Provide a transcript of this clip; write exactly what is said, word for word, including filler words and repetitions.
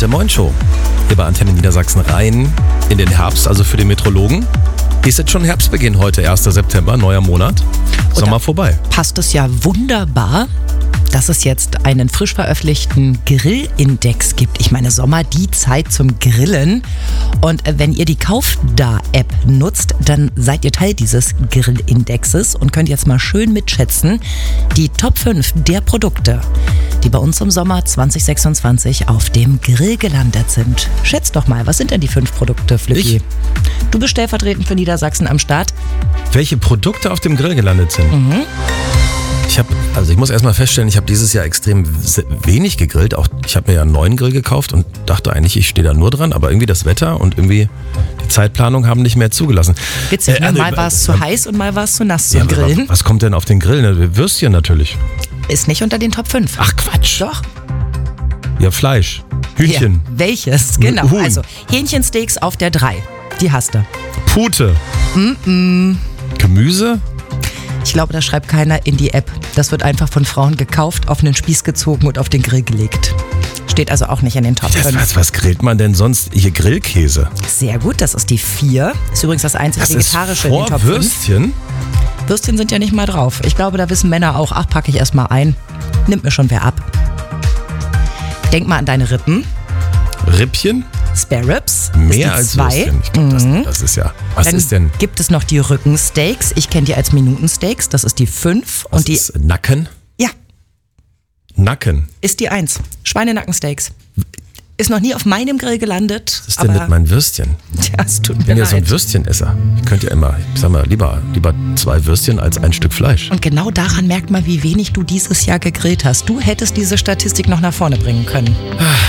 Moin Show. Hier bei Antenne Niedersachsen rein in den Herbst, also für den Meteorologen. Ist jetzt schon Herbstbeginn heute, erster September, neuer Monat. Sommer vorbei. Passt es ja wunderbar, dass es jetzt einen frisch veröffentlichten Grillindex gibt. Ich meine, Sommer, die Zeit zum Grillen. Und wenn ihr die Kaufda-App nutzt, dann seid ihr Teil dieses Grillindexes und könnt jetzt mal schön mitschätzen die Top fünf der Produkte, die bei uns im Sommer zwanzig sechsundzwanzig auf dem Grill gelandet sind. Schätzt doch mal, was sind denn die fünf Produkte, Flücki? Ich? Du bist stellvertretend für Niedersachsen am Start. Welche Produkte auf dem Grill gelandet sind? Mhm. Ich habe, also ich muss erstmal feststellen, ich habe dieses Jahr extrem wenig gegrillt. Auch ich habe mir ja einen neuen Grill gekauft und dachte eigentlich, ich stehe da nur dran. Aber irgendwie das Wetter und irgendwie die Zeitplanung haben nicht mehr zugelassen. Witzig, Äh, ne? also, mal war es zu heiß und mal war es zu nass zum Ja, Grillen. was kommt denn auf den Grill? Ne, Würstchen natürlich. Ist nicht unter den Top fünf. Ach Quatsch. Doch. Ja, Fleisch. Hühnchen. Ja, welches? Genau. Huhn. Also Hähnchensteaks auf der drei. Die hast du. Pute. Mm-mm. Gemüse? Ich glaube, das schreibt keiner in die App. Das wird einfach von Frauen gekauft, auf einen Spieß gezogen und auf den Grill gelegt. Steht also auch nicht in den Top Das, fünf. was, was grillt man denn sonst? Hier Grillkäse. Sehr gut, das ist die vier. Ist übrigens das einzige Das ist Vegetarische in den vor Top fünf. Würstchen? Würstchen sind ja nicht mal drauf. Ich glaube, da wissen Männer auch, ach, packe ich erst mal ein. Nimmt mir schon wer ab. Denk mal an deine Rippen. Rippchen? Spare Ribs. Mehr als ist die zwei. Würstchen. Ich glaub, das, das ist ja. Was Dann ist denn? gibt es noch die Rückensteaks. Ich kenne die als Minutensteaks. Das ist die fünf. Was Und die, ist Nacken? ja, Nacken. ist die eins. Schweinenackensteaks. Ist noch nie auf meinem Grill gelandet. Was ist denn aber mit meinen Würstchen? ja, es tut Ich mir bin ja so ein leid. Würstchenesser. Ich könnte ja immer, ich sag mal, lieber, lieber zwei Würstchen als ein Stück Fleisch. Und genau daran merkt man, wie wenig du dieses Jahr gegrillt hast. Du hättest diese Statistik noch nach vorne bringen können.